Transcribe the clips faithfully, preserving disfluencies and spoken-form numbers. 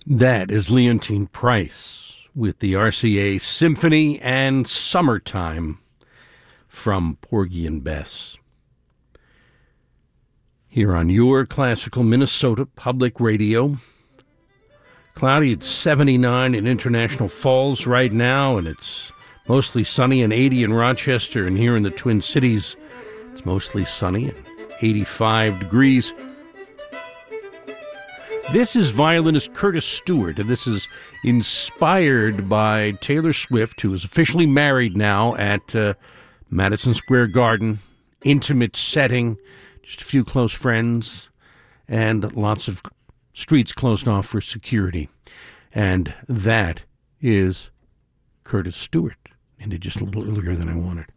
That is Leontine Price with the R C A Symphony and Summertime from Porgy and Bess. Here on your Classical Minnesota Public Radio. Cloudy, it's seventy-nine in International Falls right now, and it's mostly sunny and eighty in Rochester, and here in the Twin Cities, it's mostly sunny and eighty-five degrees. This is violinist Curtis Stewart, and this is inspired by Taylor Swift, who is officially married now at uh, Madison Square Garden. Intimate setting, just a few close friends, and lots of streets closed off for security. And that is Curtis Stewart. Ended just a little earlier than I wanted.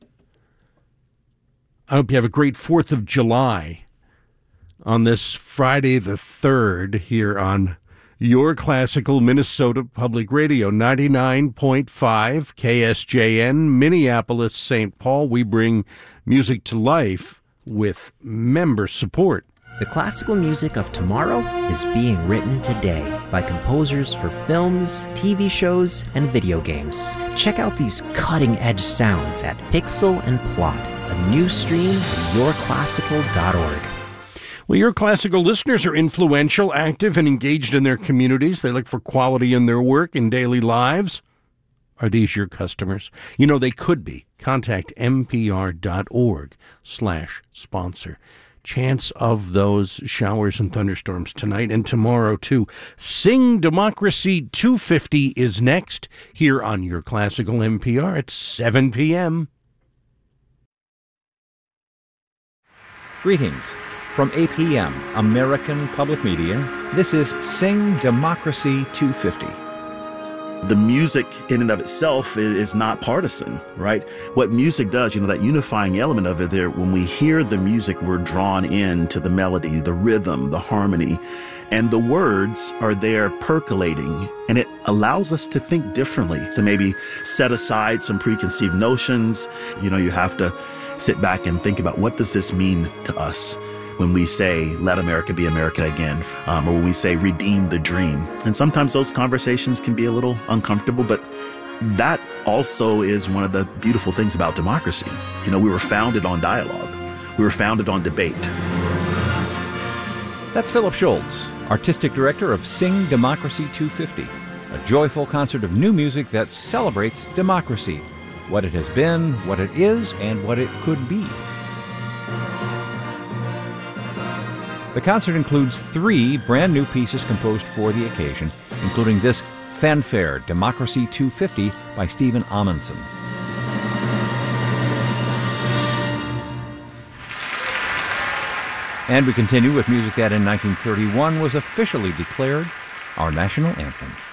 I hope you have a great fourth of July. On this Friday the third here on your Classical Minnesota Public Radio, ninety-nine point five K S J N, Minneapolis, Saint Paul. We bring music to life with member support. The classical music of tomorrow is being written today by composers for films, T V shows, and video games. Check out these cutting-edge sounds at Pixel and Plot, a new stream at your classical dot org. Well, your classical listeners are influential, active, and engaged in their communities. They look for quality in their work and daily lives. Are these your customers? You know, they could be. Contact npr.org slash sponsor. Chance of those showers and thunderstorms tonight and tomorrow, too. Sing Democracy two fifty is next here on your Classical N P R at seven p.m. Greetings. From A P M, American Public Media, this is Sing Democracy two fifty. The music in and of itself is not partisan, right? What music does, you know, that unifying element of it there, when we hear the music, we're drawn into the melody, the rhythm, the harmony, and the words are there percolating, and it allows us to think differently, to maybe set aside some preconceived notions. You know, you have to sit back and think about, what does this mean to us when we say, let America be America again, um, or when we say, redeem the dream. And sometimes those conversations can be a little uncomfortable, but that also is one of the beautiful things about democracy. You know, we were founded on dialogue. We were founded on debate. That's Philip Schultz, Artistic Director of Sing Democracy two fifty, a joyful concert of new music that celebrates democracy, what it has been, what it is, and what it could be. The concert includes three brand new pieces composed for the occasion, including this fanfare, Democracy two fifty by Stephen Amundsen. And we continue with music that in nineteen thirty-one was officially declared our national anthem.